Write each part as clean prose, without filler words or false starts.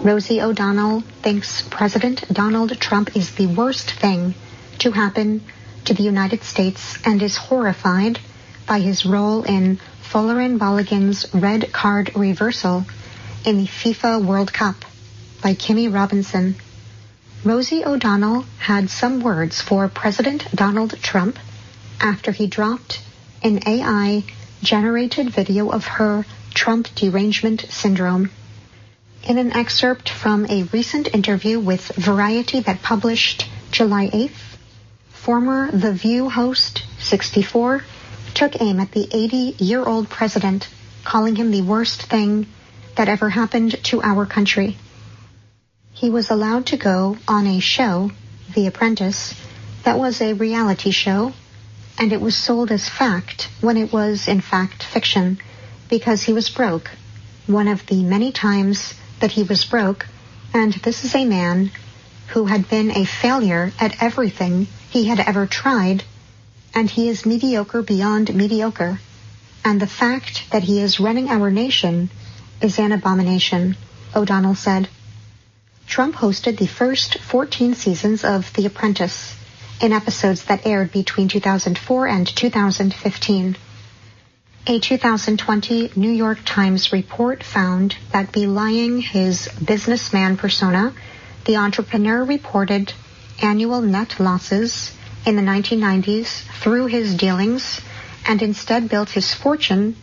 Rosie O'Donnell thinks President Donald Trump is the worst thing to happen to the United States and is horrified by his role in Folarin Balogun's red card reversal in the FIFA World Cup by Kimmy Robinson. Rosie O'Donnell had some words for President Donald Trump after he dropped an AI-generated video of her Trump derangement syndrome. In an excerpt from a recent interview with Variety that published July 8th, former The View host, 64, took aim at the 80-year-old president, calling him the worst thing that ever happened to our country. He was allowed to go on a show, The Apprentice, that was a reality show, and it was sold as fact when it was in fact fiction, because he was broke, one of the many times that he was broke, and this is a man who had been a failure at everything he had ever tried, and he is mediocre beyond mediocre, and the fact that he is running our nation is an abomination, O'Donnell said. Trump hosted the first 14 seasons of The Apprentice in episodes that aired between 2004 and 2015. A 2020 New York Times report found that belying his businessman persona, the entrepreneur reported annual net losses in the 1990s through his dealings and instead built his fortune,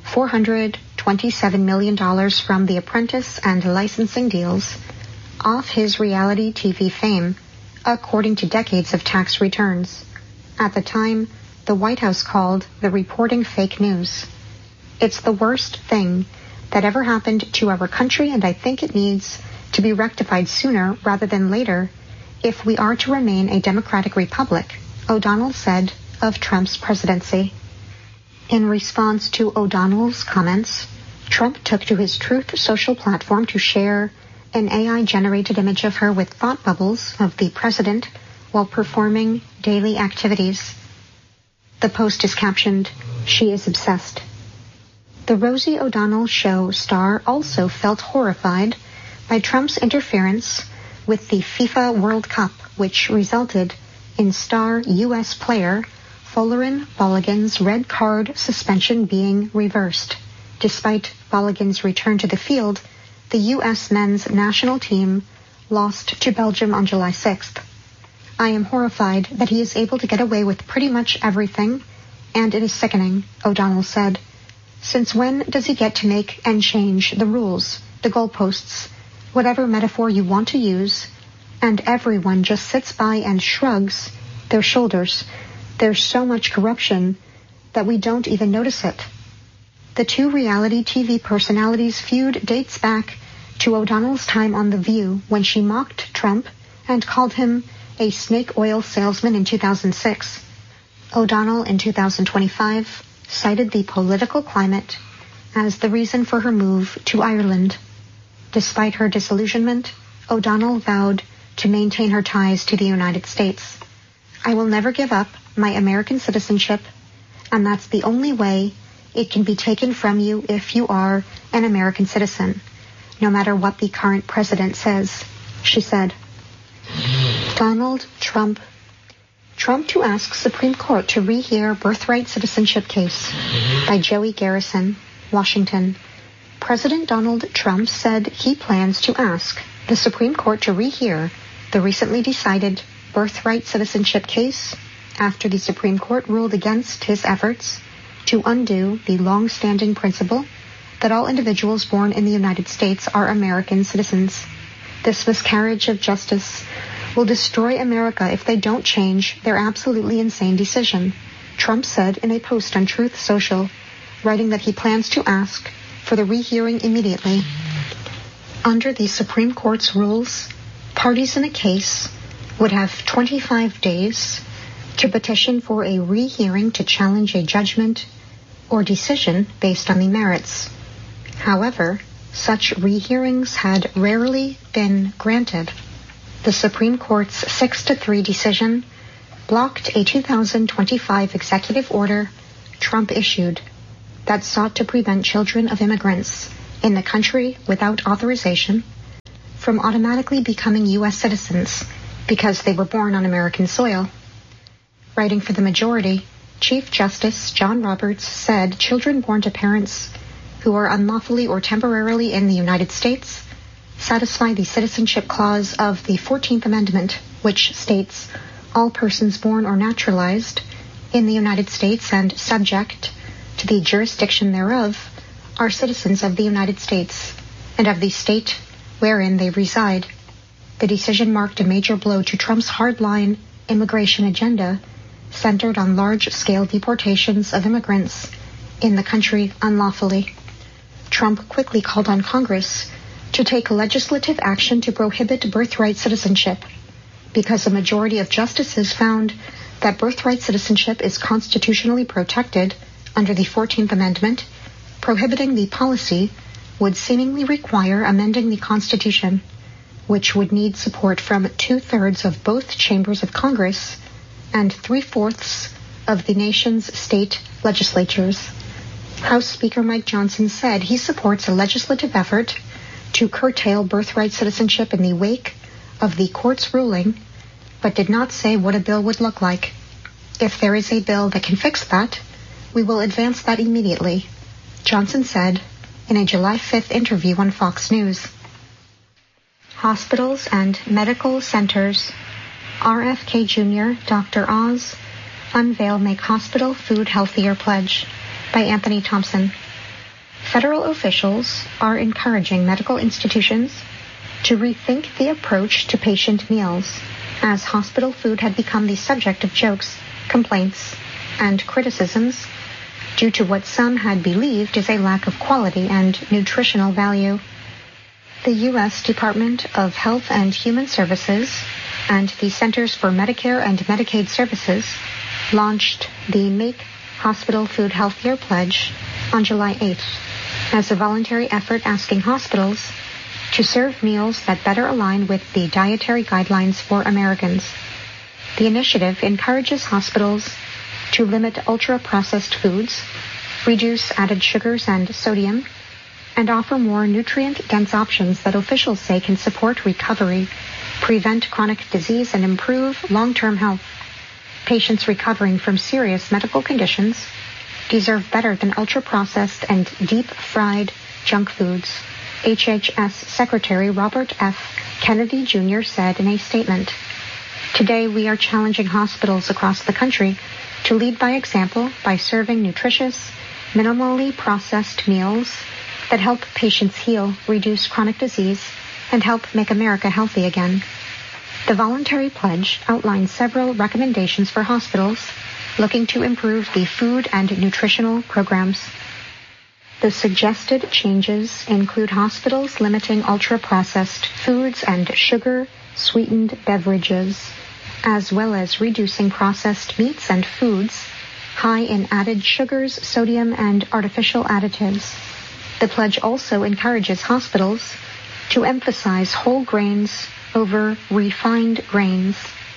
$427 million from The Apprentice and licensing deals, off his reality TV fame, according to decades of tax returns. At the time, the White House called the reporting fake news. It's the worst thing that ever happened to our country, and I think it needs to be rectified sooner rather than later if we are to remain a democratic republic, O'Donnell said of Trump's presidency. In response to O'Donnell's comments, Trump took to his Truth Social platform to share an AI-generated image of her with thought bubbles of the president while performing daily activities. The post is captioned, "She is obsessed." The Rosie O'Donnell show star also felt horrified by Trump's interference with the FIFA World Cup, which resulted in star U.S. player Folarin Balogun's red card suspension being reversed. Despite Balogun's return to the field, the U.S. men's national team lost to Belgium on July 6th. I am horrified that he is able to get away with pretty much everything, and it is sickening, O'Donnell said. Since when does he get to make and change the rules, the goalposts, whatever metaphor you want to use, and everyone just sits by and shrugs their shoulders? There's so much corruption that we don't even notice it. The two reality TV personalities' feud dates back to O'Donnell's time on The View when she mocked Trump and called him a snake oil salesman in 2006. O'Donnell in 2025 cited the political climate as the reason for her move to Ireland. Despite her disillusionment, O'Donnell vowed to maintain her ties to the United States. I will never give up my American citizenship, and that's the only way it can be taken from you if you are an American citizen, no matter what the current president says, she said. Donald Trump. Trump to ask Supreme Court to rehear birthright citizenship case by Joey Garrison, Washington. President Donald Trump said he plans to ask the Supreme Court to rehear the recently decided birthright citizenship case after the Supreme Court ruled against his efforts to undo the long-standing principle that all individuals born in the United States are American citizens. This miscarriage of justice will destroy America if they don't change their absolutely insane decision, Trump said in a post on Truth Social, writing that he plans to ask for the rehearing immediately. Under the Supreme Court's rules, parties in a case would have 25 days to petition for a rehearing to challenge a judgment or decision based on the merits. However, such rehearings had rarely been granted. The Supreme Court's 6-3 decision blocked a 2025 executive order Trump issued that sought to prevent children of immigrants in the country without authorization from automatically becoming U.S. citizens because they were born on American soil. Writing for the majority, Chief Justice John Roberts said children born to parents who are unlawfully or temporarily in the United States satisfy the citizenship clause of the 14th Amendment, which states all persons born or naturalized in the United States and subject to the jurisdiction thereof are citizens of the United States and of the state wherein they reside. The decision marked a major blow to Trump's hardline immigration agenda centered on large-scale deportations of immigrants in the country unlawfully. Trump quickly called on Congress to take legislative action to prohibit birthright citizenship because a majority of justices found that birthright citizenship is constitutionally protected under the 14th Amendment. Prohibiting the policy would seemingly require amending the Constitution, which would need support from 2/3 of both chambers of Congress and 3/4 of the nation's state legislatures. House Speaker Mike Johnson said he supports a legislative effort to curtail birthright citizenship in the wake of the court's ruling, but did not say what a bill would look like. If there is a bill that can fix that, we will advance that immediately, Johnson said in a July 5th interview on Fox News. Hospitals and medical centers. RFK Jr., Dr. Oz, unveil Make Hospital Food Healthier pledge by Anthony Thompson. Federal officials are encouraging medical institutions to rethink the approach to patient meals, as hospital food had become the subject of jokes, complaints, and criticisms due to what some had believed is a lack of quality and nutritional value. The U.S. Department of Health and Human Services and the Centers for Medicare and Medicaid Services launched the Make Hospital Food Healthier pledge on July 8th as a voluntary effort asking hospitals to serve meals that better align with the dietary guidelines for Americans. The initiative encourages hospitals to limit ultra-processed foods, reduce added sugars and sodium, and offer more nutrient-dense options that officials say can support recovery, prevent chronic disease, and improve long-term health. Patients recovering from serious medical conditions deserve better than ultra-processed and deep-fried junk foods, HHS Secretary Robert F. Kennedy Jr. said in a statement. Today, we are challenging hospitals across the country to lead by example by serving nutritious, minimally processed meals that help patients heal, reduce chronic disease, and help make America healthy again. The voluntary pledge outlines several recommendations for hospitals looking to improve the food and nutritional programs. The suggested changes include hospitals limiting ultra-processed foods and sugar-sweetened beverages, as well as reducing processed meats and foods high in added sugars, sodium, and artificial additives. The pledge also encourages hospitals to emphasize whole grains over refined grains.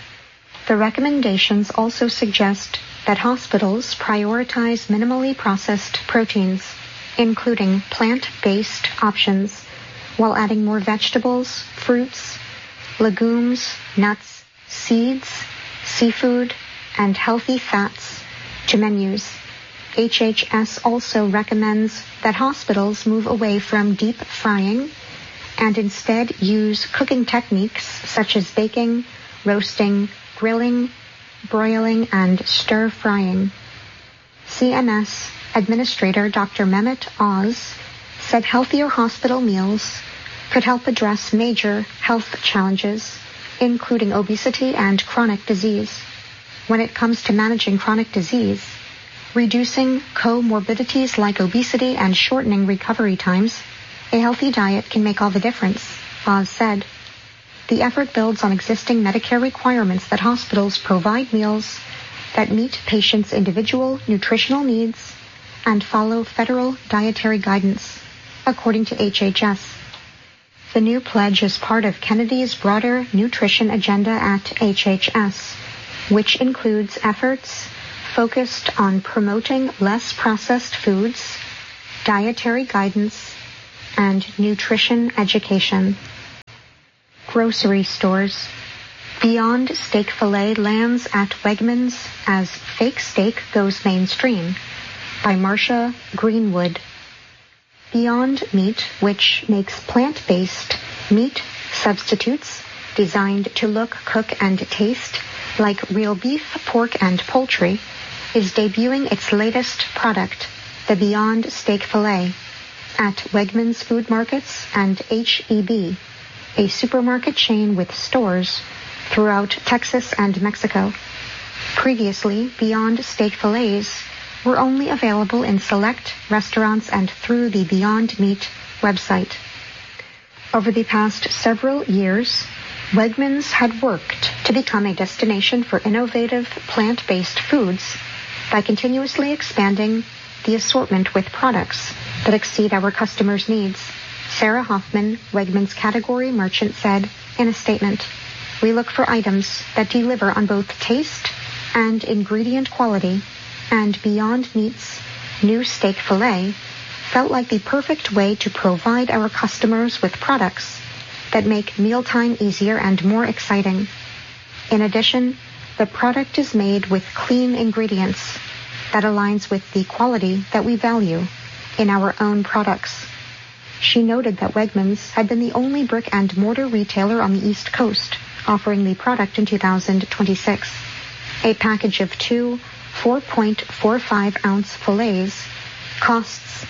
The recommendations also suggest that hospitals prioritize minimally processed proteins, including plant-based options, while adding more vegetables, fruits, legumes, nuts, seeds, seafood, and healthy fats to menus. HHS also recommends that hospitals move away from deep frying and instead use cooking techniques such as baking, roasting, grilling, broiling, and stir-frying. CMS Administrator Dr. Mehmet Oz said healthier hospital meals could help address major health challenges, including obesity and chronic disease. When it comes to managing chronic disease, reducing comorbidities like obesity and shortening recovery times, a healthy diet can make all the difference, Oz said. The effort builds on existing Medicare requirements that hospitals provide meals that meet patients' individual nutritional needs and follow federal dietary guidance, according to HHS. The new pledge is part of Kennedy's broader nutrition agenda at HHS, which includes efforts focused on promoting less processed foods, dietary guidance, and nutrition education. grocery stores. Beyond Steak Filet lands at Wegmans as Fake Steak Goes Mainstream by Marcia Greenwood. Beyond Meat, which makes plant-based meat substitutes designed to look, cook, and taste like real beef, pork, and poultry, is debuting its latest product, the Beyond Steak Filet, at Wegmans Food Markets and H-E-B, a supermarket chain with stores throughout Texas and Mexico. Previously, Beyond Steak Filets were only available in select restaurants and through the Beyond Meat website. Over the past several years, Wegmans had worked to become a destination for innovative plant-based foods by continuously expanding the assortment with products that exceed our customers' needs. Sarah Hoffman, Wegmans category merchant, said in a statement, "We look for items that deliver on both taste and ingredient quality, and Beyond Meat's new steak fillet felt like the perfect way to provide our customers with products that make mealtime easier and more exciting. In addition, the product is made with clean ingredients that aligns with the quality that we value in our own products." She noted that Wegmans had been the only brick-and-mortar retailer on the East Coast offering the product in 2026. A package of 2 4.45-ounce fillets costs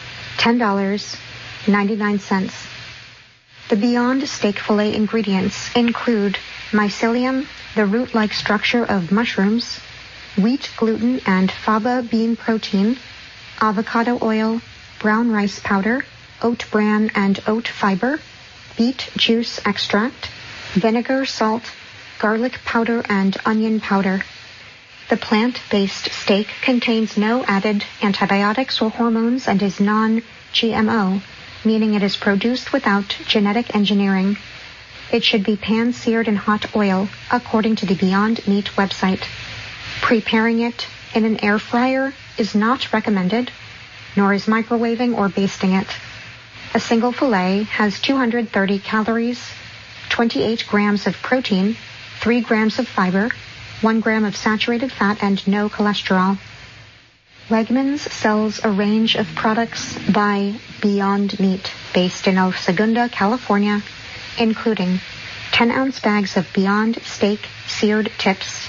$10.99. The Beyond Steak Filet ingredients include mycelium, the root-like structure of mushrooms, wheat gluten and faba bean protein, avocado oil, brown rice powder, oat bran and oat fiber, beet juice extract, vinegar, salt, garlic powder, and onion powder. The plant-based steak contains no added antibiotics or hormones and is non-GMO, meaning it is produced without genetic engineering. It should be pan-seared in hot oil, according to the Beyond Meat website. Preparing it in an air fryer is not recommended, nor is microwaving or basting it. A single fillet has 230 calories, 28 grams of protein, 3 grams of fiber, 1 gram of saturated fat, and no cholesterol. Wegmans sells a range of products by Beyond Meat based in El Segundo, California, including 10-ounce bags of Beyond Steak seared tips,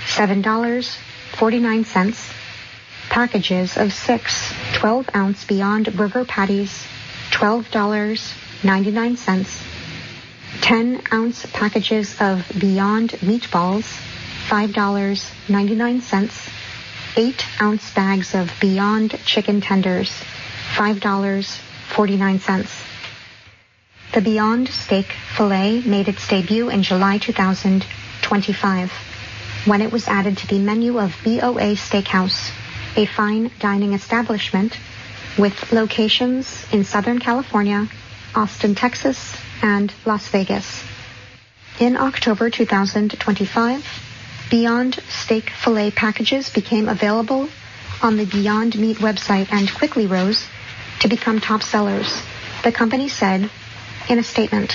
$7.49, packages of 6 12-ounce Beyond Burger patties, $12.99, 10-ounce packages of Beyond Meatballs, $5.99, 8-ounce bags of Beyond Chicken Tenders, $5.49. The Beyond Steak Filet made its debut in July 2025, when it was added to the menu of BOA Steakhouse, a fine dining establishment with locations in Southern California, Austin, Texas, and Las Vegas. In October 2025, Beyond Steak Filet packages became available on the Beyond Meat website and quickly rose to become top sellers, the company said in a statement.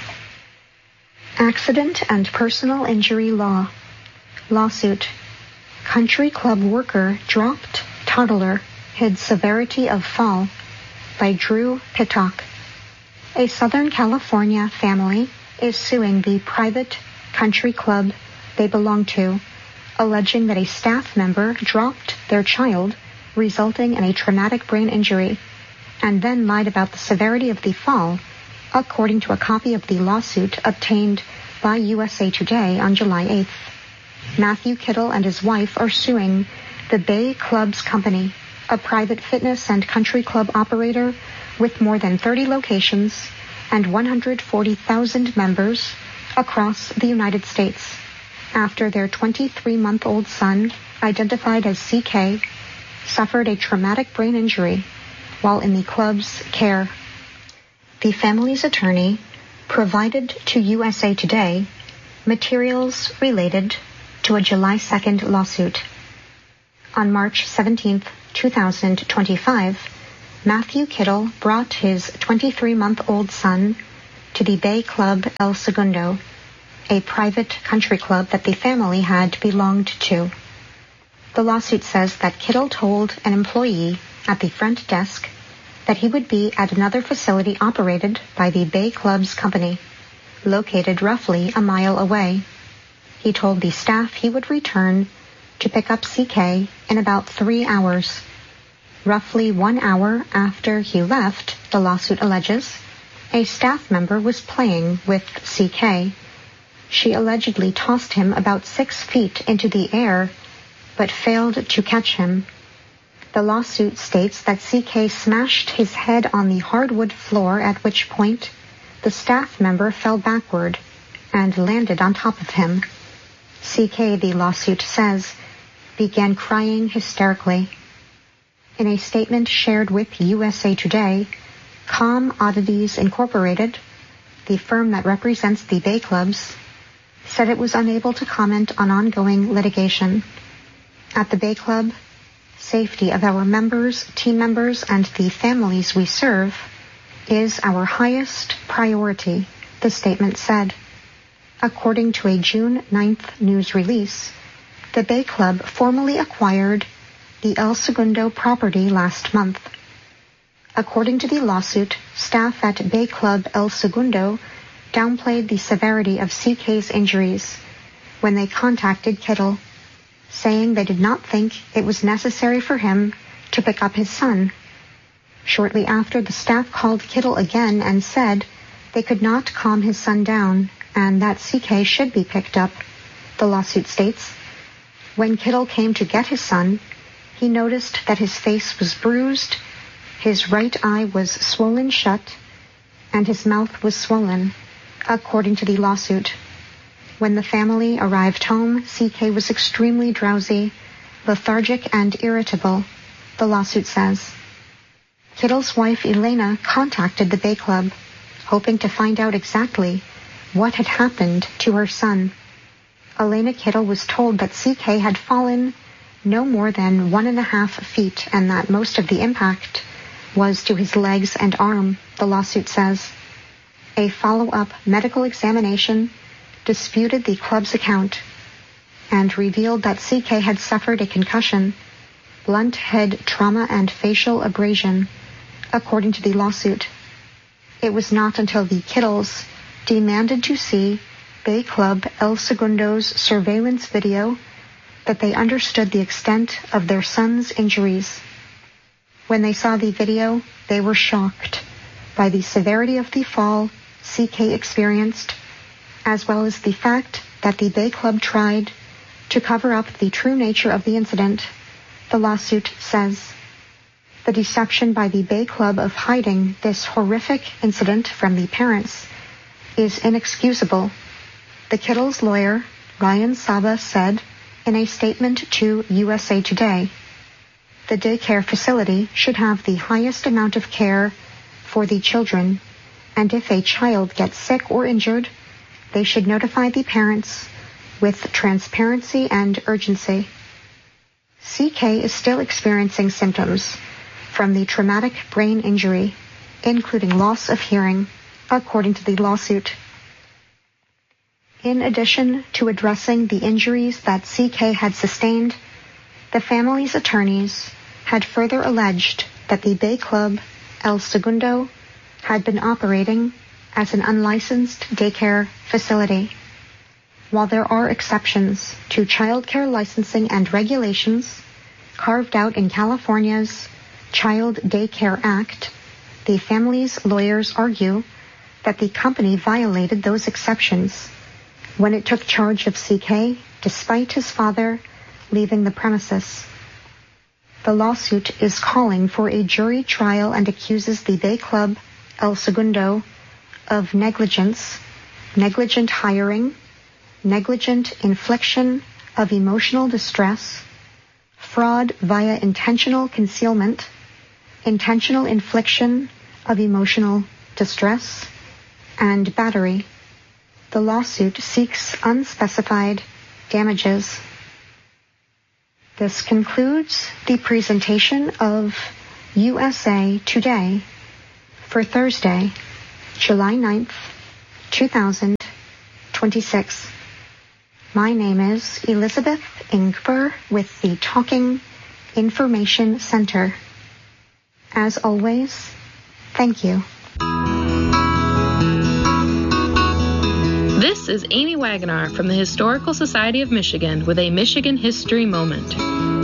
Accident and personal injury law. Lawsuit. Country club worker dropped toddler, hid severity of fall, by Drew Pittock. A Southern California family is suing the private country club they belong to, alleging that a staff member dropped their child, resulting in a traumatic brain injury, and then lied about the severity of the fall, according to a copy of the lawsuit obtained by USA Today on July 8th. Matthew Kittle and his wife are suing the Bay Clubs Company, a private fitness and country club operator with more than 30 locations and 140,000 members across the United States, after their 23-month-old son, identified as CK, suffered a traumatic brain injury while in the club's care. The family's attorney provided to USA Today materials related to a July 2nd lawsuit. On March 17, 2025, Matthew Kittle brought his 23-month-old son to the Bay Club El Segundo, a private country club that the family had belonged to. The lawsuit says that Kittle told an employee at the front desk that he would be at another facility operated by the Bay Club's company, located roughly a mile away. He told the staff he would return to pick up CK in about 3 hours. Roughly 1 hour after he left, the lawsuit alleges, a staff member was playing with CK. She allegedly tossed him about 6 feet into the air, but failed to catch him. The lawsuit states that CK smashed his head on the hardwood floor, at which point the staff member fell backward and landed on top of him. CK, the lawsuit says, began crying hysterically. In a statement shared with USA Today, Calm Oddities Incorporated, the firm that represents the Bay Clubs, said it was unable to comment on ongoing litigation. At the Bay Club, safety of our members, team members, and the families we serve is our highest priority, the statement said. According to a June 9th news release, the Bay Club formally acquired the El Segundo property last month. According to the lawsuit, staff at Bay Club El Segundo downplayed the severity of CK's injuries when they contacted Kittle, saying they did not think it was necessary for him to pick up his son. Shortly after, the staff called Kittle again and said they could not calm his son down and that CK should be picked up, the lawsuit states. When Kittle came to get his son, he noticed that his face was bruised, his right eye was swollen shut, and his mouth was swollen, according to the lawsuit. When the family arrived home, CK was extremely drowsy, lethargic, and irritable, the lawsuit says. Kittle's wife, Elena, contacted the Bay Club, hoping to find out exactly what had happened to her son. Elena Kittle was told that CK had fallen no more than 1.5 feet and that most of the impact was to his legs and arm, the lawsuit says. A follow-up medical examination disputed the club's account and revealed that CK had suffered a concussion, blunt head trauma, and facial abrasion, according to the lawsuit. It was not until the Kittles demanded to see Bay Club El Segundo's surveillance video that they understood the extent of their son's injuries. When they saw the video, they were shocked by the severity of the fall CK experienced, as well as the fact that the Bay Club tried to cover up the true nature of the incident, the lawsuit says. The deception by the Bay Club of hiding this horrific incident from the parents is inexcusable, the Kittles' lawyer, Ryan Saba, said in a statement to USA Today. The daycare facility should have the highest amount of care for the children, and if a child gets sick or injured, they should notify the parents with transparency and urgency. CK is still experiencing symptoms from the traumatic brain injury, including loss of hearing, according to the lawsuit. In addition to addressing the injuries that CK had sustained, the family's attorneys had further alleged that the Bay Club El Segundo had been operating as an unlicensed daycare facility. While there are exceptions to child care licensing and regulations carved out in California's Child Daycare Act, the family's lawyers argue that the company violated those exceptions when it took charge of CK despite his father leaving the premises. The lawsuit is calling for a jury trial and accuses the Bay Club El Segundo of negligence, negligent hiring, negligent infliction of emotional distress, fraud via intentional concealment, intentional infliction of emotional distress, and battery. The lawsuit seeks unspecified damages. This concludes the presentation of USA Today for Thursday, July 9th, 2026. My name is Elizabeth Ingber with the Talking Information Center. As always, thank you. This is Amy Wagonar from the Historical Society of Michigan with a Michigan History Moment.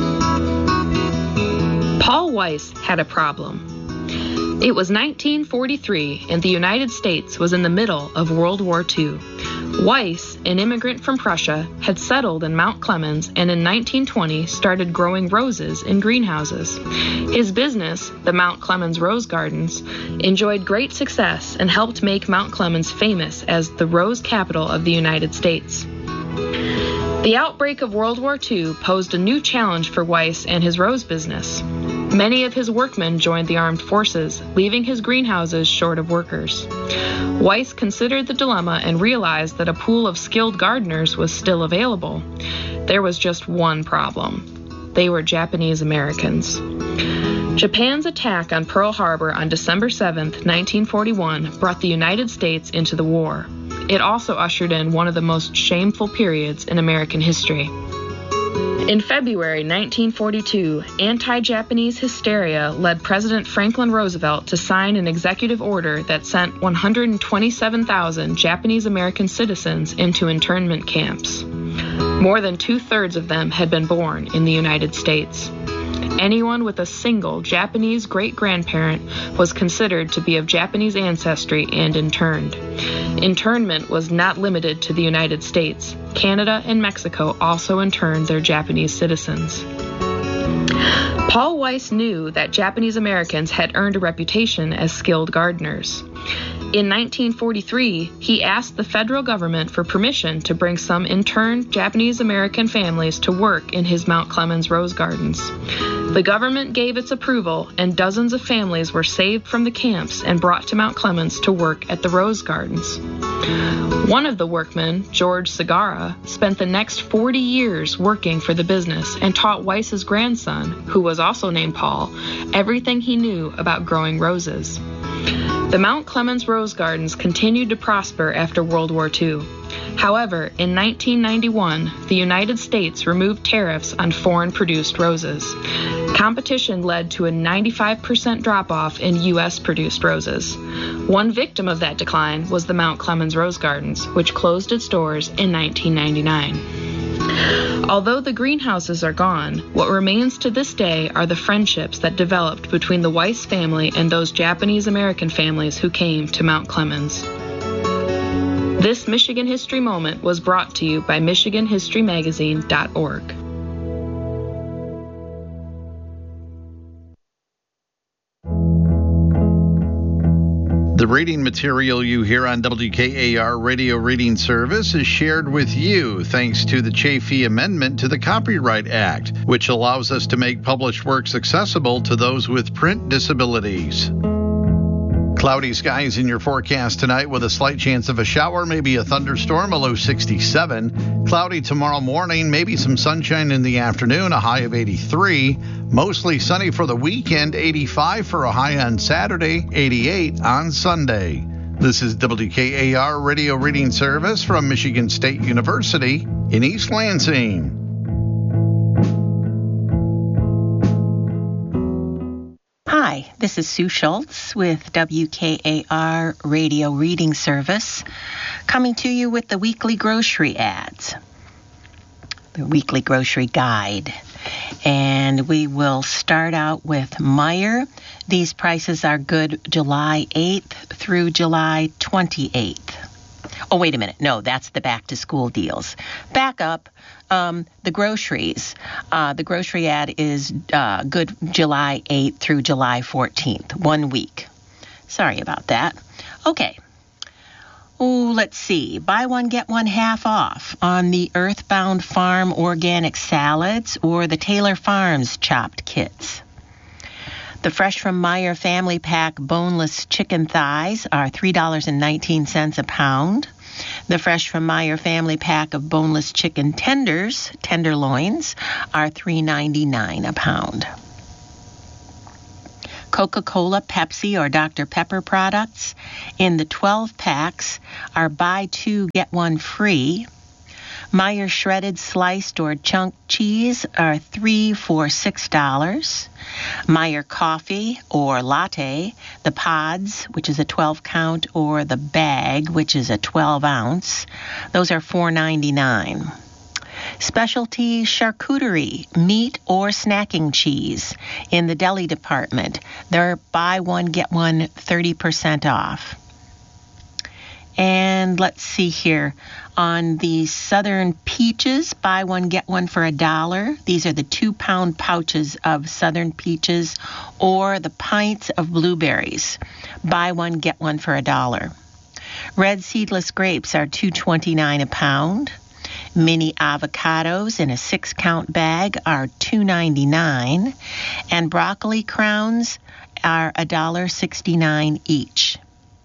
Paul Weiss had a problem. It was 1943, and the United States was in the middle of World War II. Weiss, an immigrant from Prussia, had settled in Mount Clemens and in 1920 started growing roses in greenhouses. His business, the Mount Clemens Rose Gardens, enjoyed great success and helped make Mount Clemens famous as the rose capital of the United States. The outbreak of World War II posed a new challenge for Weiss and his rose business. Many of his workmen joined the armed forces, leaving his greenhouses short of workers. Weiss considered the dilemma and realized that a pool of skilled gardeners was still available. There was just one problem. They were Japanese Americans. Japan's attack on Pearl Harbor on December 7, 1941, brought the United States into the war. It also ushered in one of the most shameful periods in American history. In February 1942, anti-Japanese hysteria led President Franklin Roosevelt to sign an executive order that sent 127,000 Japanese American citizens into internment camps. More than two-thirds of them had been born in the United States. Anyone with a single Japanese great-grandparent was considered to be of Japanese ancestry and interned. Internment was not limited to the United States. Canada and Mexico also interned their Japanese citizens. Paul Weiss knew that Japanese Americans had earned a reputation as skilled gardeners. In 1943, he asked the federal government for permission to bring some interned Japanese American families to work in his Mount Clemens Rose Gardens. The government gave its approval, and dozens of families were saved from the camps and brought to Mount Clemens to work at the Rose Gardens. One of the workmen, George Segara, spent the next 40 years working for the business and taught Weiss's grandson, who was also named Paul, everything he knew about growing roses. The Mount Clemens Rose Gardens continued to prosper after World War II. However, in 1991, the United States removed tariffs on foreign-produced roses. Competition led to a 95% drop-off in U.S.-produced roses. One victim of that decline was the Mount Clemens Rose Gardens, which closed its doors in 1999. Although the greenhouses are gone, what remains to this day are the friendships that developed between the Weiss family and those Japanese American families who came to Mount Clemens. This Michigan History Moment was brought to you by MichiganHistoryMagazine.org. The reading material you hear on WKAR Radio Reading Service is shared with you thanks to the Chafee Amendment to the Copyright Act, which allows us to make published works accessible to those with print disabilities. Cloudy skies in your forecast tonight with a slight chance of a shower, maybe a thunderstorm, a low 67. Cloudy tomorrow morning, maybe some sunshine in the afternoon, a high of 83. Mostly sunny for the weekend, 85 for a high on Saturday, 88 on Sunday. This is WKAR Radio Reading Service from Michigan State University in East Lansing. Hi, this is Sue Schultz with WKAR Radio Reading Service, coming to you with the weekly grocery ads, the weekly grocery guide. And we will start out with Meijer. These prices are good July 8th through July 28th. Oh, wait a minute. No, that's the back-to-school deals. Back up, the groceries. The grocery ad is good July 8th through July 14th, 1 week. Sorry about that. Okay. Oh, let's see. Buy one, get one half off on the Earthbound Farm organic salads or the Taylor Farms chopped kits. The Fresh from Meijer Family Pack boneless chicken thighs are $3.19 a pound. The Fresh from Meijer Family Pack of boneless chicken tenders, tenderloins, are $3.99 a pound. Coca-Cola, Pepsi, or Dr. Pepper products in the 12 packs are buy two, get one free. Meijer shredded, sliced, or chunk cheese are 3 for $6. Meijer coffee or latte, the pods, which is a 12 count, or the bag, which is a 12 ounce, those are $4.99. Specialty charcuterie, meat or snacking cheese in the deli department, they're buy one, get one 30% off. And let's see here. On the Southern Peaches, buy one, get one for $1. These are the 2-pound pouches of Southern Peaches or the pints of blueberries. Buy one, get one for $1. Red seedless grapes are $2.29 a pound. Mini avocados in a 6-count bag are $2.99. And broccoli crowns are $1.69 each.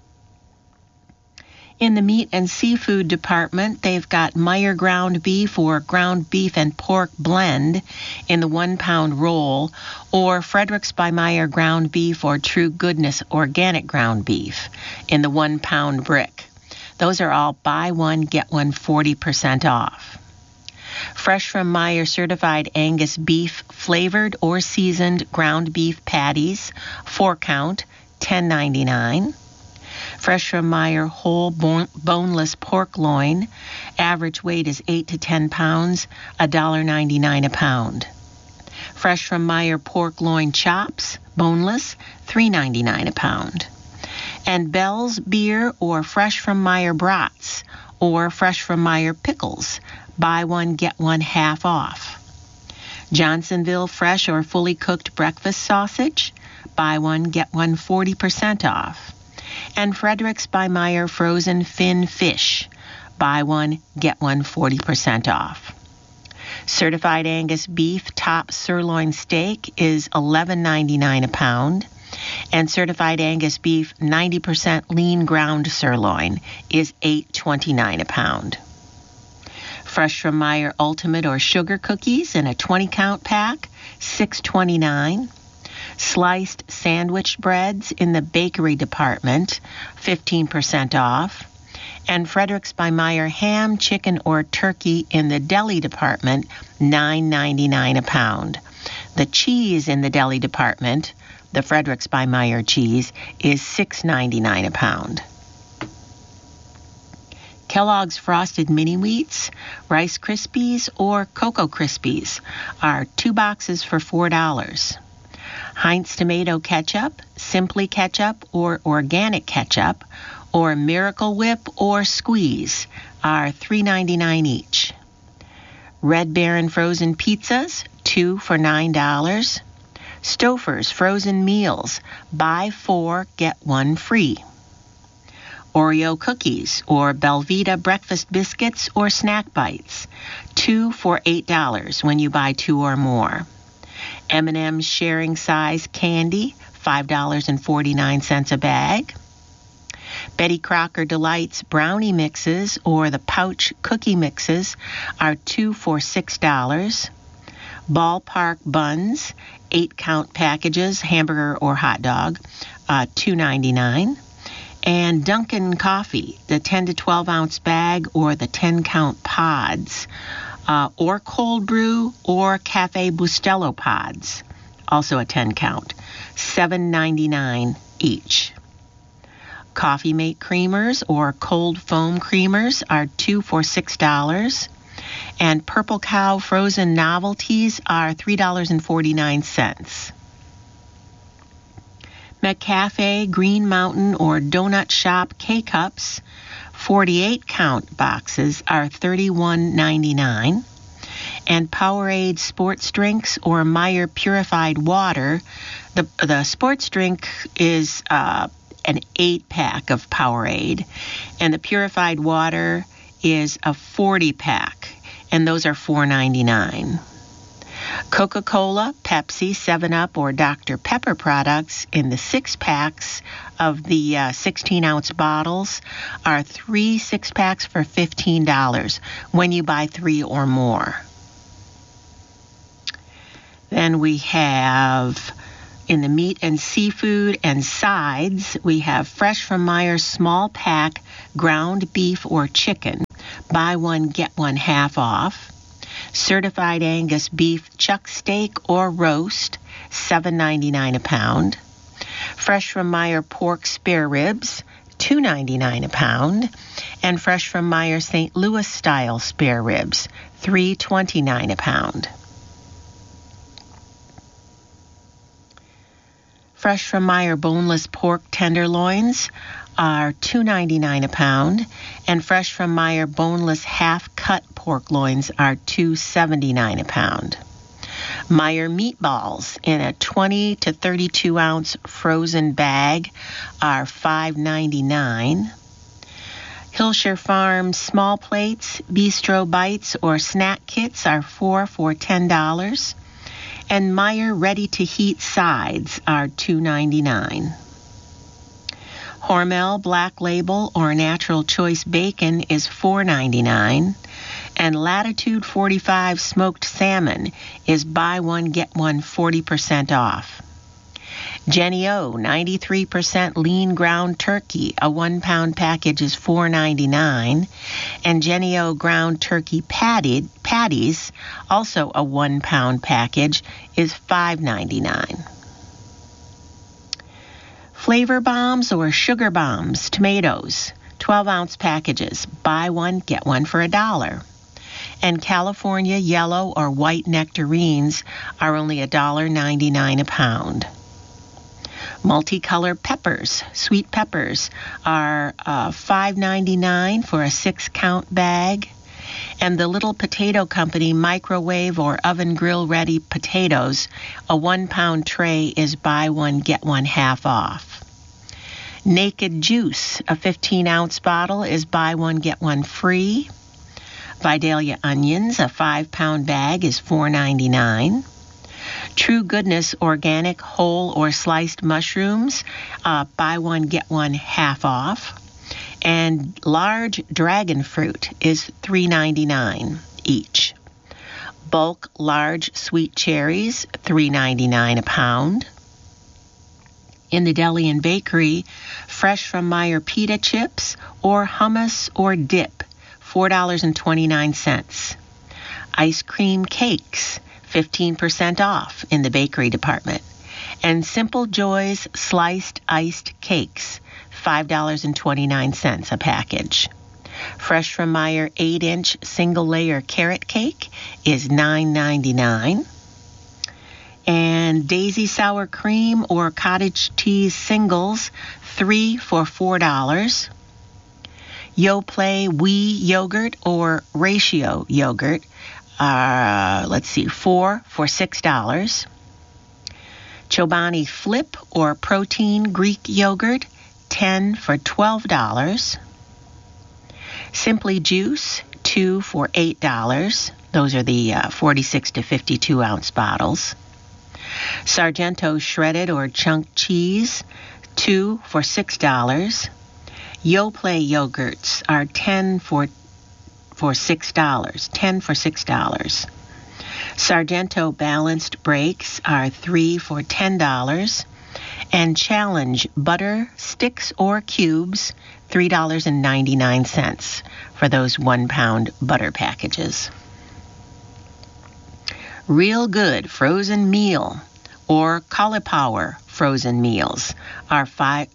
In the meat and seafood department, they've got Meijer ground beef or ground beef and pork blend in the 1-pound roll, or Fredericks by Meijer ground beef or True Goodness organic ground beef in the 1-pound brick. Those are all buy one, get one 40% off. Fresh from Meijer certified Angus beef flavored or seasoned ground beef patties, 4-count, $10.99. Fresh from Meijer whole boneless pork loin, average weight is 8 to 10 pounds, $1.99 a pound. Fresh from Meijer pork loin chops, boneless, $3.99 a pound. And Bell's beer or Fresh from Meijer brats or Fresh from Meijer pickles, buy one, get one half off. Johnsonville fresh or fully cooked breakfast sausage, buy one, get one 40% off. And Fredericks by Meijer frozen fin fish, buy one, get one 40% off. Certified Angus beef top sirloin steak is $11.99 a pound, and certified Angus beef 90% lean ground sirloin is $8.29 a pound. Fresh from Meijer ultimate or sugar cookies in a 20-count pack, $6.29. Sliced sandwich breads in the bakery department, 15% off. And Fredericks by Meijer ham, chicken, or turkey in the deli department, $9.99 a pound. The cheese in the deli department, the Fredericks by Meijer cheese, is $6.99 a pound. Kellogg's Frosted Mini Wheats, Rice Krispies, or Cocoa Krispies are 2 boxes for $4. Heinz tomato ketchup, Simply ketchup, or organic ketchup, or Miracle Whip or Squeeze are $3.99 each. Red Baron frozen pizzas, 2 for $9. Stouffer's frozen meals, buy 4, get 1 free. Oreo cookies or Belvita breakfast biscuits or snack bites, 2 for $8 when you buy 2 or more. M&M's sharing size candy, $5.49 a bag. Betty Crocker Delights brownie mixes or the pouch cookie mixes are 2 for $6. Ballpark buns, 8-count packages, hamburger or hot dog, $2.99. And Dunkin' coffee, the 10 to 12 ounce bag or the 10-count pods, or cold brew or Cafe Bustelo pods, also a 10-count, $7.99 each. Coffee Mate creamers or cold foam creamers are 2 for $6. And Purple Cow frozen novelties are $3.49. McCafe Green Mountain or Donut Shop K-Cups, 48-count boxes are $31.99. And Powerade sports drinks or Meijer purified water, the sports drink is an 8-pack of Powerade, and the purified water is a 40-pack, and those are $4.99. Coca-Cola, Pepsi, 7-Up, or Dr. Pepper products in the 6 packs of the 16-ounce bottles are 3 6-packs for $15 when you buy 3 or more. Then we have In the meat and seafood and sides, we have Fresh from Meyer's small pack ground beef or chicken. Buy one, get one half off. Certified Angus beef chuck steak or roast, $7.99 a pound. Fresh from Meyer pork spare ribs, $2.99 a pound. And Fresh from Meyer St. Louis style spare ribs, $3.29 a pound. Fresh from Meyer boneless pork tenderloins are $2.99 a pound, and Fresh from Meyer boneless half-cut pork loins are $2.79 a pound. Meyer meatballs in a 20 to 32 ounce frozen bag are $5.99. Hillshire Farms small plates, bistro bites, or snack kits are $4 for $10. And Meyer ready-to-heat sides are $2.99. Hormel Black Label or Natural Choice Bacon is $4.99. And Latitude 45 Smoked Salmon is buy one, get one 40% off. Jennie-O 93% lean ground turkey, a 1 pound package is $4.99, and Jennie-O ground turkey patties, also a 1 pound package, is $5.99. Flavor Bombs or Sugar Bombs tomatoes, 12 ounce packages, buy one, get one for $1. And California yellow or white nectarines are only $1.99 a pound. Multicolored peppers, sweet peppers, are $5.99 for a 6-count bag. And the Little Potato Company microwave or oven grill ready potatoes, a 1 pound tray is buy one, get one half off. Naked Juice, a 15 ounce bottle, is buy one, get one free. Vidalia onions, a 5 pound bag, is $4.99. True Goodness organic whole or sliced mushrooms, buy one, get one half off. And large dragon fruit is $3.99 each. Bulk large sweet cherries, $3.99 a pound. In the deli and bakery, Fresh from Meyer pita chips or hummus or dip, $4.29. Ice cream cakes, 15% off in the bakery department. And Simple Joys sliced iced cakes, $5.29 a package. Fresh from Meyer 8-inch single-layer carrot cake is $9.99. And Daisy sour cream or cottage cheese singles, 3 for $4. Yoplait Wii yogurt or ratio yogurt, 4 for $6. Chobani Flip or protein Greek yogurt, 10 for $12. Simply Juice, 2 for $8. Those are the 46 to 52 ounce bottles. Sargento shredded or chunk cheese, 2 for $6. Yoplait yogurts are 10 for $6. 10 for $6. Sargento balanced breaks are 3 for $10. And Challenge butter sticks or cubes, $3.99 for those 1 pound butter packages. Real Good frozen meal or cauliflower frozen meals are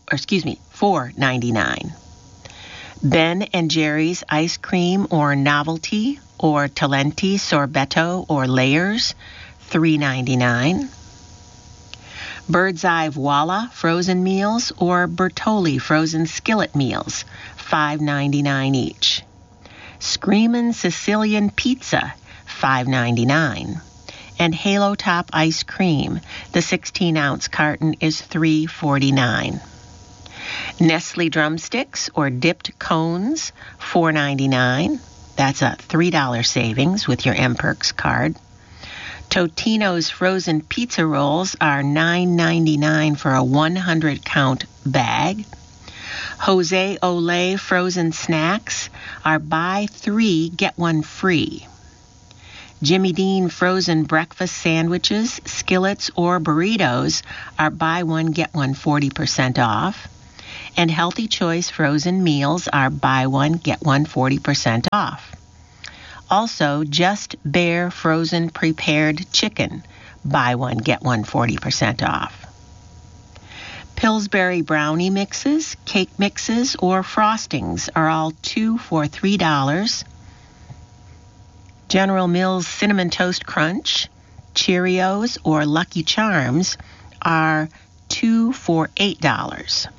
$4.99. Ben and Jerry's ice cream or novelty or Talenti sorbetto or layers, $3.99. Bird's Eye Voila frozen meals or Bertolli frozen skillet meals, $5.99 each. Screamin' Sicilian pizza, $5.99. And Halo Top ice cream, the 16-ounce carton is $3.49. Nestle drumsticks or dipped cones, $4.99. That's a $3 savings with your MPerks card. Totino's frozen pizza rolls are $9.99 for a 100-count bag. Jose Olay frozen snacks are buy 3, get 1 free. Jimmy Dean frozen breakfast sandwiches, skillets, or burritos are buy one, get one 40% off. And Healthy Choice frozen meals are buy one, get one 40% off. Also, Just Bare frozen prepared chicken, buy one, get one 40% off. Pillsbury brownie mixes, cake mixes, or frostings are all 2 for $3. General Mills Cinnamon Toast Crunch, Cheerios, or Lucky Charms are 2 for $8.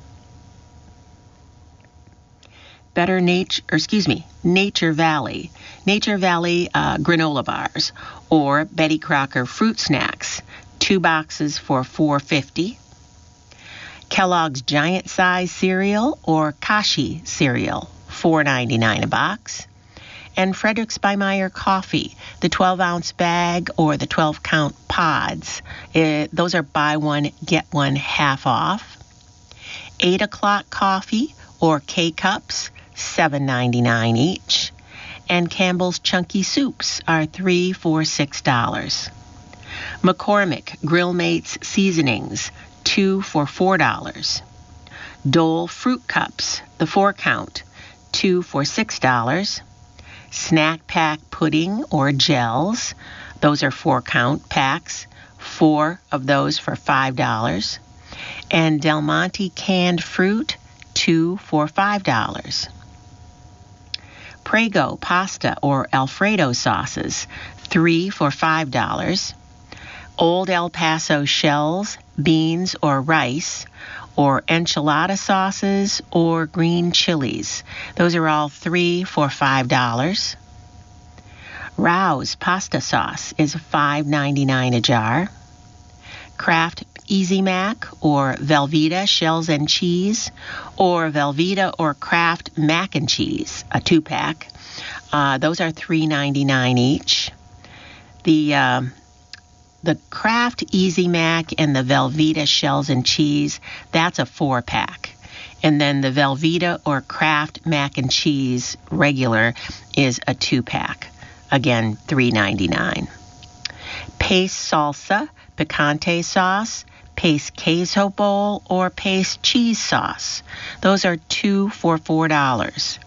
Nature Valley granola bars, or Betty Crocker fruit snacks, 2 boxes for $4.50. Kellogg's Giant Size cereal or Kashi cereal, $4.99 a box. And Fredericks by Meyer coffee, the 12-ounce bag or the 12-count pods. Those are buy one, get one half off. 8 o'clock coffee or K-Cups, $7.99 each. And Campbell's Chunky Soups are 3 for $6. McCormick Grill Mates Seasonings, 2 for $4. Dole Fruit Cups, the 4-count, 2 for $6. Snack Pack Pudding or Gels, those are 4-count packs, 4 of those for $5. And Del Monte Canned Fruit, 2 for $5. Prego Pasta or Alfredo sauces, 3 for $5. Old El Paso shells, beans, or rice, or enchilada sauces, or green chilies. Those are all 3 for $5. Rao's pasta sauce is $5.99 a jar. Kraft Easy Mac or Velveeta shells and cheese, or Velveeta or Kraft mac and cheese, a 2-pack. Those are $3.99 each. The Kraft Easy Mac and the Velveeta shells and cheese, that's a 4-pack. And then the Velveeta or Kraft mac and cheese regular is a 2-pack. Again, $3.99. Pace salsa, picante sauce, Pace queso bowl, or Pace cheese sauce. Those are 2 for $4.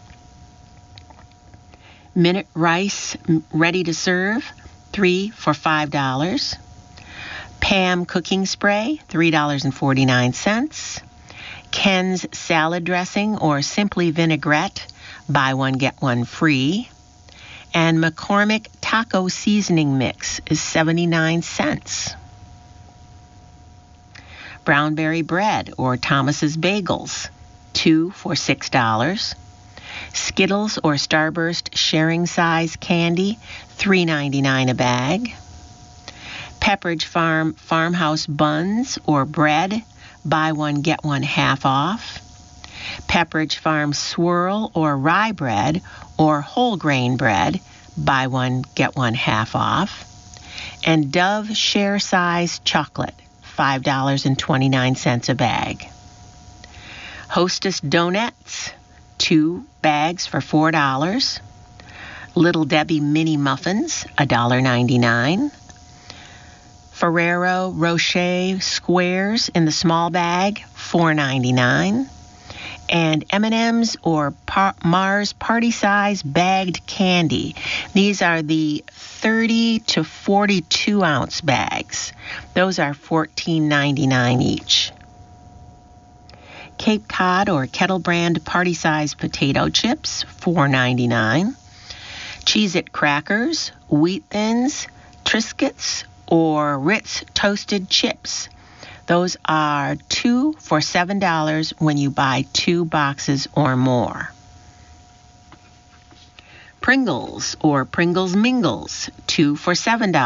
Minute rice ready to serve, 3 for $5. Pam cooking spray, $3.49. Ken's salad dressing or Simply Vinaigrette, buy one, get one free. And McCormick taco seasoning mix is 79 cents. Brownberry bread or Thomas's bagels, 2 for $6. Skittles or Starburst sharing size candy, $3.99 a bag. Pepperidge Farm farmhouse buns or bread, buy one, get one half off. Pepperidge Farm swirl or rye bread or whole grain bread, buy one, get one half off. And Dove share size chocolate, $5.29 a bag. Hostess donuts, 2 bags for $4. Little Debbie mini muffins, $1.99. Ferrero Rocher squares in the small bag, $4.99. And M&M's or Mars party size bagged candy. These are the 30 to 42 ounce bags. Those are $14.99 each. Cape Cod or Kettle Brand party size potato chips, $4.99. Cheez-It crackers, Wheat Thins, Triscuits, or Ritz toasted chips. Those are 2 for $7 when you buy 2 boxes or more. Pringles or Pringles Mingles, 3 for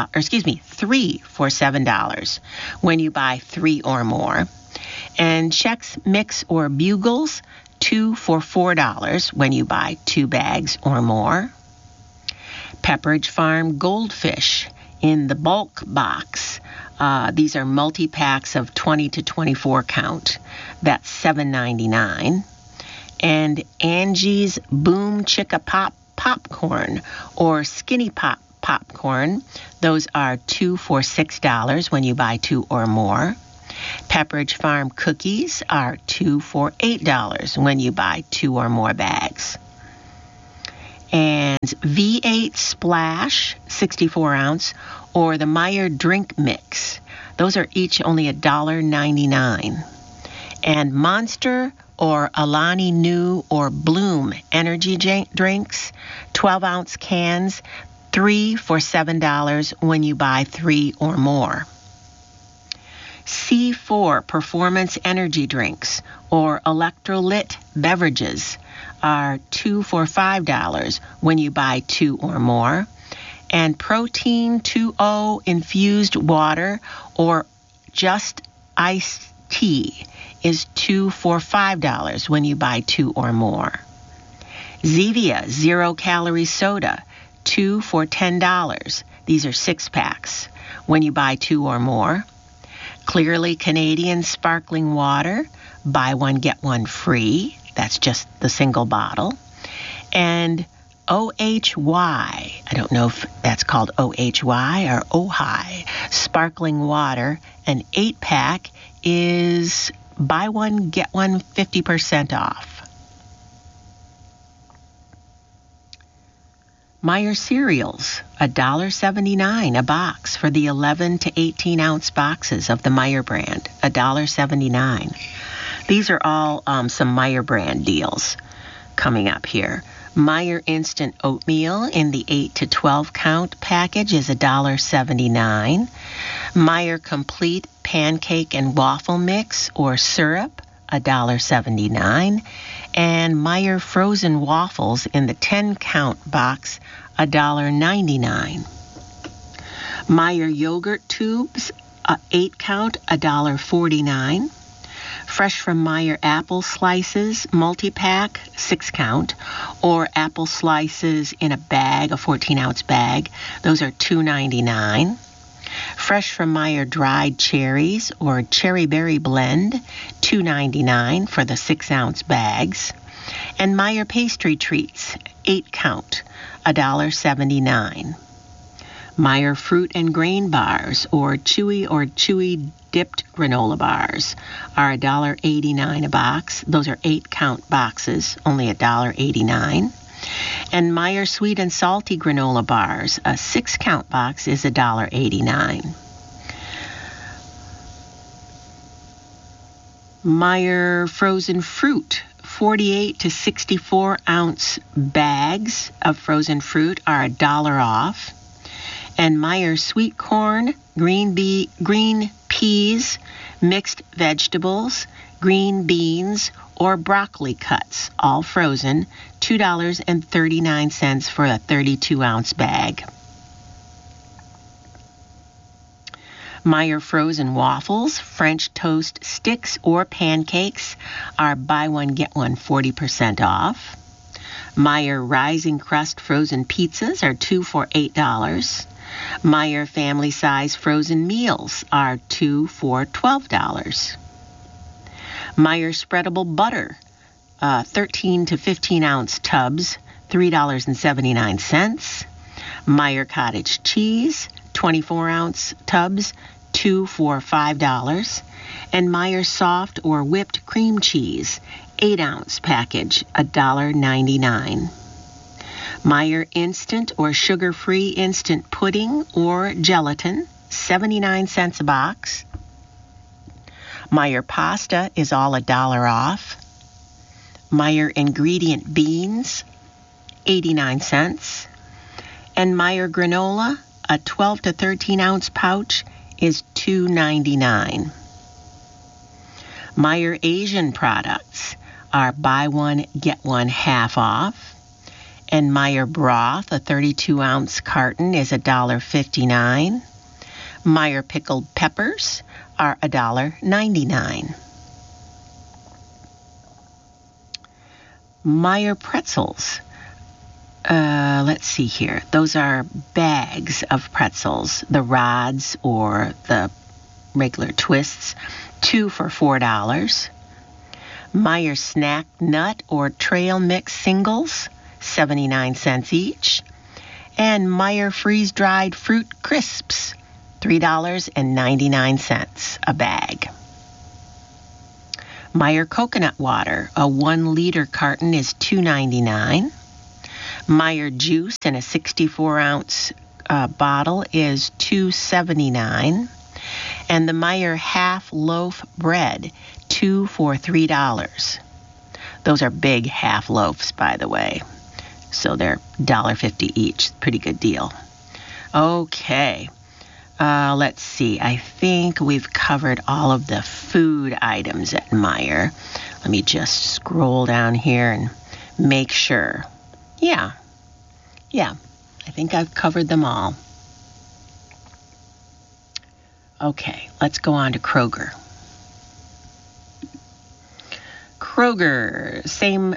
$7 when you buy 3 or more. And Chex Mix or Bugles, 2 for $4 when you buy 2 bags or more. Pepperidge Farm Goldfish in the bulk box. These are multi-packs of 20 to 24 count. That's $7.99. And Angie's Boom Chicka Pop popcorn or Skinny Pop popcorn. Those are 2 for $6 when you buy 2 or more. Pepperidge Farm cookies are 2 for $8 when you buy 2 or more bags. And V8 Splash, 64 ounce, or the Meijer Drink Mix. Those are each only $1.99. And Monster or Alani Nu or Bloom energy drinks, 12-ounce cans, 3 for $7 when you buy 3 or more. C4 Performance Energy Drinks or Electrolyte Beverages are 2 for $5 when you buy 2 or more. And Protein 2O Infused Water or just iced tea is 2 for $5 when you buy 2 or more. Zevia Zero Calorie Soda, 2 for $10. These are 6-packs when you buy 2 or more. Clearly Canadian Sparkling Water, buy one, get one free. That's just the single bottle. And OHY, I don't know if that's called OHY or OHI, Sparkling Water, an 8-pack is buy one, get one 50% off. Meijer cereals, $1.79 a box for the 11 to 18 ounce boxes of the Meijer brand, $1.79. These are all some Meijer brand deals coming up here. Meijer Instant Oatmeal in the 8 to 12 count package is $1.79. Meijer Complete Pancake and Waffle Mix or Syrup, $1.79. And Meijer Frozen Waffles in the 10 count box, $1.99. Meijer Yogurt Tubes, 8 count, $1.49. Fresh from Meijer Apple Slices multi-pack, 6 count, or apple slices in a bag, a 14-ounce bag. Those are $2.99. Fresh from Meijer Dried Cherries or Cherry Berry Blend, $2.99 for the 6-ounce bags. And Meijer Pastry Treats, 8 count, $1.79. Meijer Fruit and Grain Bars or Chewy Dipped Granola Bars are $1.89 a box. Those are 8 count boxes, only $1.89. And Meijer Sweet and Salty Granola Bars, a 6 count box is $1.89. Meijer Frozen Fruit, 48 to 64 ounce bags of frozen fruit are $1 off. And Meijer Sweet Corn, green peas, mixed vegetables, green beans, or broccoli cuts, all frozen, $2.39 for a 32-ounce bag. Meijer Frozen Waffles, French toast sticks or pancakes are buy one, get one 40% off. Meijer Rising Crust Frozen Pizzas are 2 for $8. Meijer Family Size Frozen Meals are 2 for $12. Meijer Spreadable Butter, 13 to 15 ounce tubs, $3.79. Meijer Cottage Cheese, 24 ounce tubs, 2 for $5. And Meijer Soft or Whipped Cream Cheese, 8 ounce package, $1.99. Meijer Instant or Sugar-Free Instant Pudding or Gelatin, 79 cents a box. Meijer Pasta is all $1 off. Meijer Ingredient Beans, 89 cents. And Meijer Granola, a 12 to 13 ounce pouch, is $2.99. Meijer Asian products are buy one, get one half off. And Meijer Broth, a 32-ounce carton, is $1.59. Meijer Pickled Peppers are $1.99. Meijer Pretzels. Let's see here. Those are bags of pretzels, the rods or the regular twists, 2 for $4. Meijer Snack Nut or Trail Mix Singles, 79 cents each. And Meijer freeze-dried fruit crisps, $3.99 a bag. Meijer coconut water, a 1-liter carton is $2.99. Meijer juice in a 64-ounce bottle is $2.79. And the Meijer half loaf bread, 2 for $3. Those are big half loaves, by the way. So they're $1.50 each. Pretty good deal. Okay. Let's see. I think we've covered all of the food items at Meijer. Let me just scroll down here and make sure. Yeah. I think I've covered them all. Okay, let's go on to Kroger. Kroger, same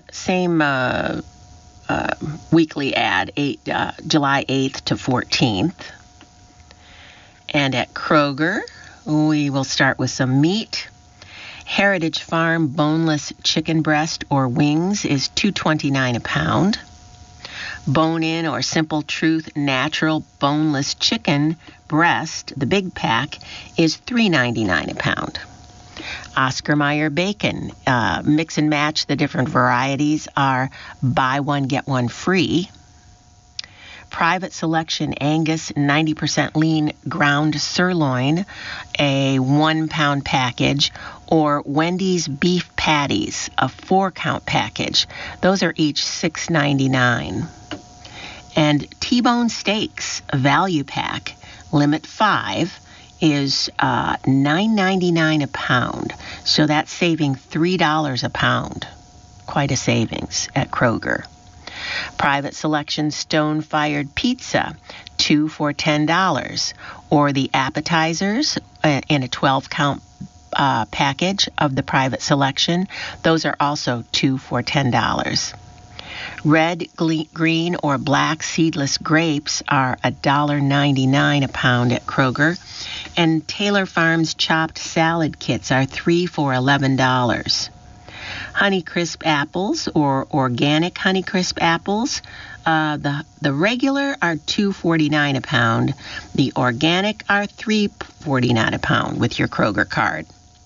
weekly ad, July 8th to 14th. And at Kroger, we will start with some meat. Heritage Farm boneless chicken breast or wings is $2.29 a pound. Bone-in or Simple Truth natural boneless chicken breast, the big pack, is $3.99 a pound. Oscar Mayer bacon, mix and match the different varieties, are buy one, get one free. Private Selection Angus 90% lean ground sirloin, a 1-pound package, or Wendy's beef patties, a 4-count package. Those are each $6.99. And T-bone steaks, a value pack, limit 5, is $9.99 a pound. So that's saving $3 a pound. Quite a savings at Kroger. Private Selection Stone-Fired Pizza, 2 for $10. Or the appetizers in a 12-count package of the Private Selection. Those are also 2 for $10. Red, green, or black seedless grapes are $1.99 a pound at Kroger. And Taylor Farms chopped salad kits are 3 for $11. Honeycrisp apples or organic Honeycrisp apples, the regular are $2.49 a pound. The organic are $3.49 a pound with your Kroger card.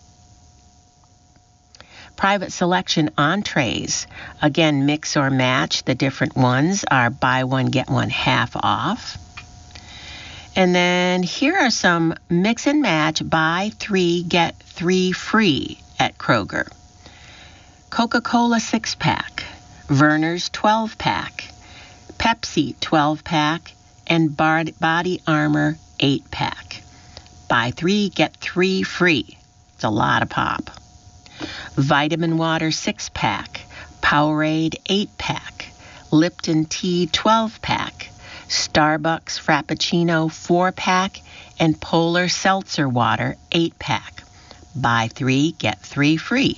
Private Selection entrees, again, mix or match. The different ones are buy one, get one half off. And then here are some mix and match, buy 3, get 3 free at Kroger. Coca-Cola 6-pack, Verner's 12-pack, Pepsi 12-pack, and Body Armor 8-pack. Buy 3, get 3 free. It's a lot of pop. Vitamin Water 6-pack, Powerade 8-pack, Lipton Tea 12-pack, Starbucks Frappuccino 4-pack, and Polar Seltzer Water 8-pack. Buy 3, get 3 free.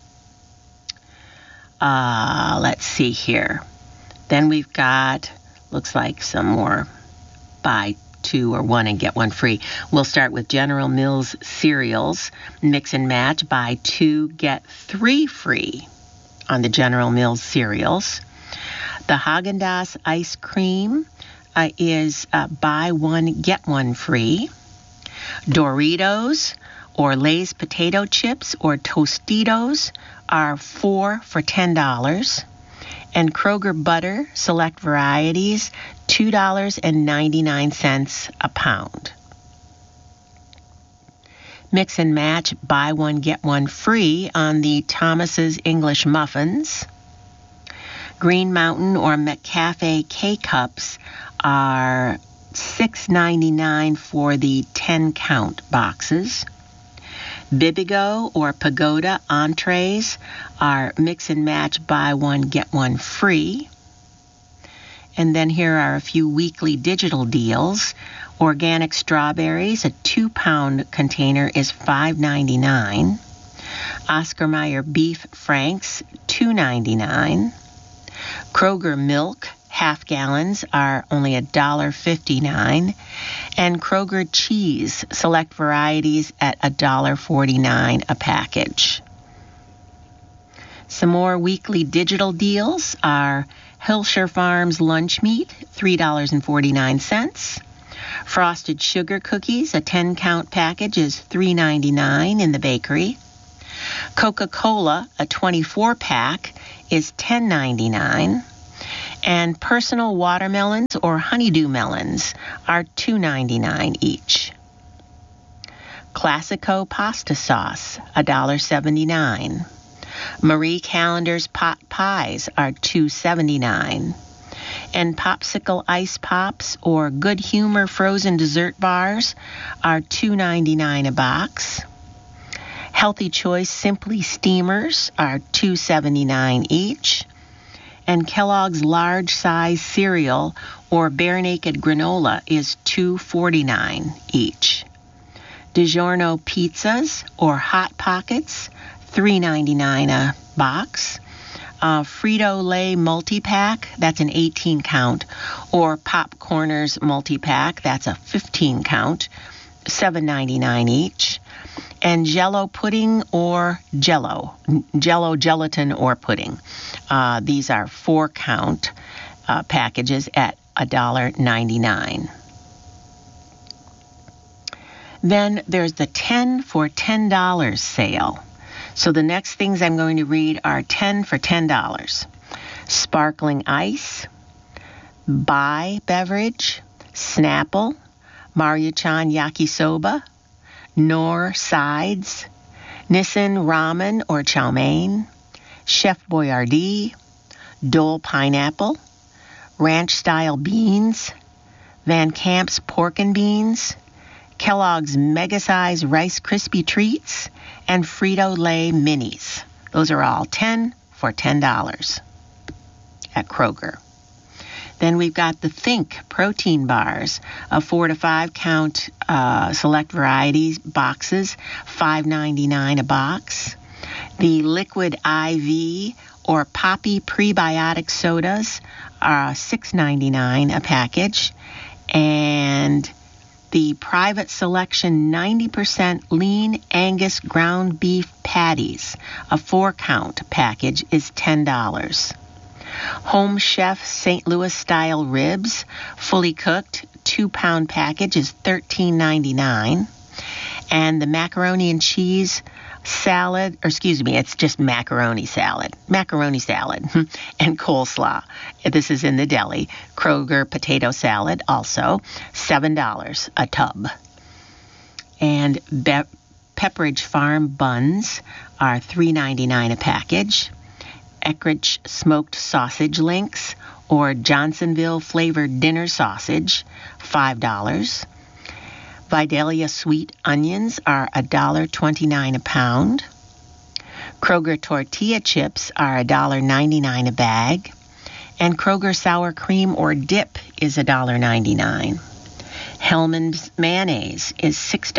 Let's see here. Then we've got, looks like some more buy 2 or 1 and get 1 free. We'll start with General Mills cereals. Mix and match, buy 2, get 3 free on the General Mills cereals. The Haagen-Dazs ice cream is buy 1, get 1 free. Doritos or Lay's potato chips or Tostitos are 4 for $10. And Kroger butter, select varieties, $2.99 a pound. Mix and match, buy 1, get 1 free on the Thomas's English muffins. Green Mountain or McCafe K-Cups are $6.99 for the 10-count boxes. Bibigo or Pagoda entrees are mix and match, buy 1, get 1 free. And then here are a few weekly digital deals. Organic strawberries, a 2-pound container is $5.99. Oscar Mayer beef franks, $2.99. Kroger milk, half gallons, are only $1.59. And Kroger cheese, select varieties at $1.49 a package. Some more weekly digital deals are Hilscher Farms lunch meat, $3.49. Frosted sugar cookies, a 10-count package, is $3.99 in the bakery. Coca-Cola, a 24-pack, is $10.99. And personal watermelons or honeydew melons are $2.99 each. Classico pasta sauce, $1.79. Marie Callender's pot pies are $2.79. And Popsicle Ice Pops or Good Humor frozen dessert bars are $2.99 a box. Healthy Choice Simply Steamers are $2.79 each. And Kellogg's large size cereal or Bare Naked granola is $2.49 each. DiGiorno pizzas or Hot Pockets, $3.99 a box. Frito-Lay multi-pack, that's an 18-count, or Popcorners multi-pack, that's a 15-count, $7.99 each. And Jell-O pudding or Jell-O gelatin or pudding. These are 4-count packages at $1.99. Then there's the 10 for $10 sale. So the next things I'm going to read are 10 for $10. Sparkling Ice, Bai Beverage, Snapple, Maruchan Yakisoba, Knorr Sides, Nissin Ramen or Chow Mein, Chef Boyardee, Dole Pineapple, Ranch Style Beans, Van Camp's Pork and Beans, Kellogg's Mega Size Rice Krispie Treats, and Frito-Lay Minis. Those are all 10 for $10 at Kroger. Then we've got the Think protein bars, a 4 to 5 count select varieties boxes, $5.99 a box. The Liquid IV or Poppy prebiotic sodas are $6.99 a package. And the Private Selection 90% lean Angus ground beef patties, a 4-count package, is $10. Home Chef St. Louis style ribs, fully cooked, 2-pound package is $13.99. And the macaroni and cheese salad, it's just macaroni salad and coleslaw. This is in the deli. Kroger potato salad, also $7 a tub. And Pepperidge Farm buns are $3.99 a package. Eckrich smoked sausage links or Johnsonville flavored dinner sausage, $5. Vidalia sweet onions are $1.29 a pound. Kroger tortilla chips are $1.99 a bag. And Kroger sour cream or dip is $1.99. Hellmann's mayonnaise is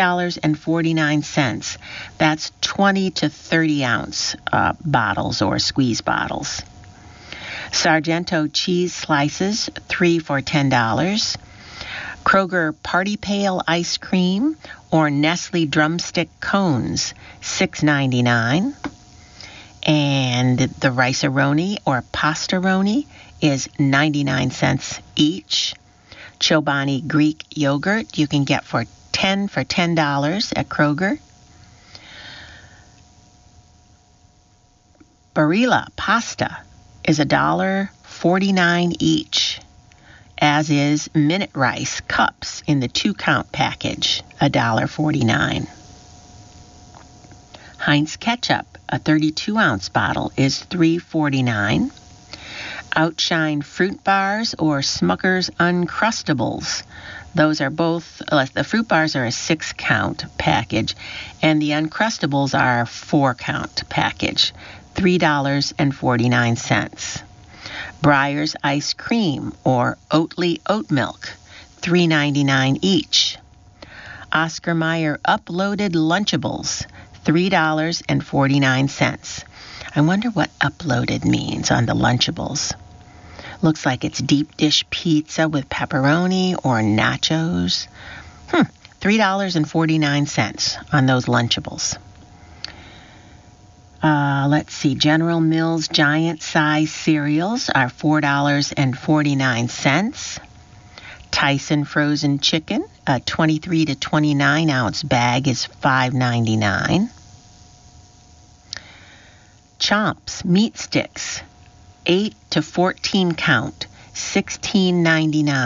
$6.49. That's 20 to 30 ounce bottles or squeeze bottles. Sargento cheese slices, 3 for $10. Kroger Party Pail ice cream or Nestle drumstick cones, $6.99. And the Rice-A-Roni or Pasta-Roni is 99 cents each. Chobani Greek yogurt you can get for $10 at Kroger. Barilla pasta is $1.49 each, as is Minute Rice cups in the 2-count package, $1.49. Heinz ketchup, a 32-ounce bottle, is $3.49. Outshine fruit bars or Smucker's Uncrustables. Those are both, the fruit bars are a 6-count package, and the Uncrustables are a 4-count package, $3.49. Breyer's ice cream or Oatly oat milk, $3.99 each. Oscar Mayer uploaded Lunchables, $3.49. I wonder what uploaded means on the Lunchables. Looks like it's deep dish pizza with pepperoni or nachos. $3.49 on those Lunchables. Let's see. General Mills giant size cereals are $4.49. Tyson frozen chicken, a 23 to 29 ounce bag is $5.99. Chomps meat sticks, 8 to 14 count, $16.99.